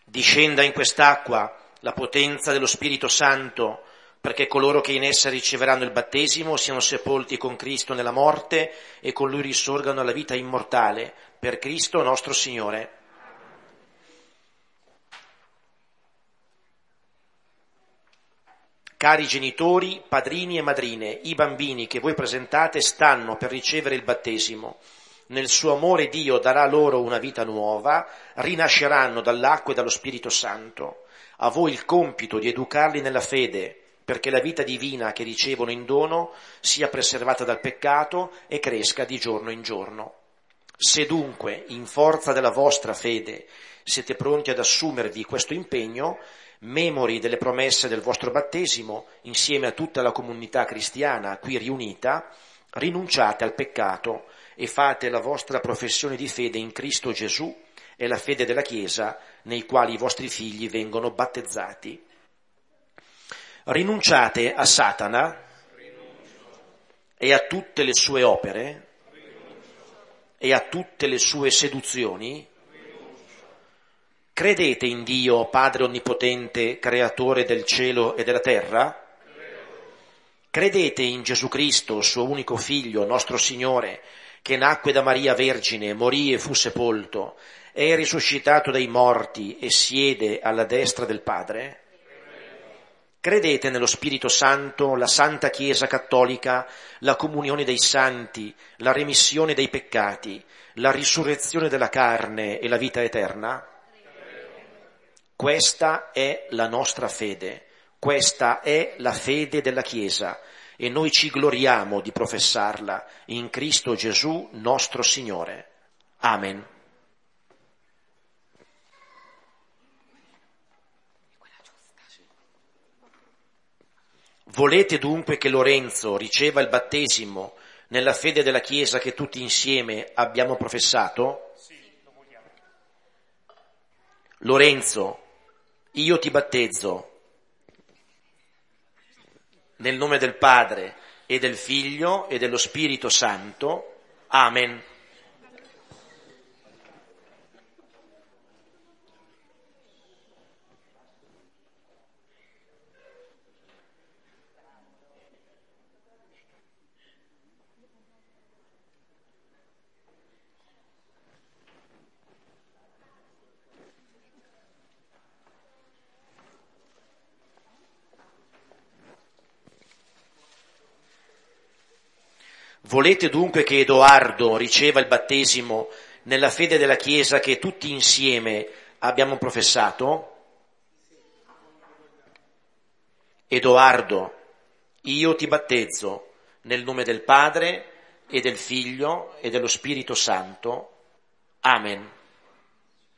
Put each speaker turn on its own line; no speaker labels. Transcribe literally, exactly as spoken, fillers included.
Discenda in quest'acqua la potenza dello Spirito Santo, perché coloro che in essa riceveranno il battesimo siano sepolti con Cristo nella morte e con Lui risorgano alla vita immortale, per Cristo nostro Signore. Cari genitori, padrini e madrine, i bambini che voi presentate stanno per ricevere il battesimo. Nel suo amore Dio darà loro una vita nuova, rinasceranno dall'acqua e dallo Spirito Santo. A voi il compito di educarli nella fede, perché la vita divina che ricevono in dono sia preservata dal peccato e cresca di giorno in giorno. Se dunque, in forza della vostra fede, siete pronti ad assumervi questo impegno, memori delle promesse del vostro battesimo, insieme a tutta la comunità cristiana qui riunita, rinunciate al peccato e fate la vostra professione di fede in Cristo Gesù e la fede della Chiesa, nei quali i vostri figli vengono battezzati. Rinunciate a Satana e a tutte le sue opere e a tutte le sue seduzioni. Credete in Dio, Padre Onnipotente, Creatore del cielo e della terra? Credete in Gesù Cristo, suo unico Figlio, nostro Signore, che nacque da Maria Vergine, morì e fu sepolto, è risuscitato dai morti e siede alla destra del Padre? Credete nello Spirito Santo, la Santa Chiesa Cattolica, la comunione dei santi, la remissione dei peccati, la risurrezione della carne e la vita eterna? Questa è la nostra fede, questa è la fede della Chiesa e noi ci gloriamo di professarla in Cristo Gesù nostro Signore. Amen. Volete dunque che Lorenzo riceva il battesimo nella fede della Chiesa che tutti insieme abbiamo professato?
Sì, lo vogliamo.
Lorenzo, io ti battezzo nel nome del Padre e del Figlio e dello Spirito Santo. Amen. Volete dunque che Edoardo riceva il battesimo nella fede della Chiesa che tutti insieme abbiamo professato? Edoardo, io ti battezzo nel nome del Padre e del Figlio e dello Spirito Santo. Amen.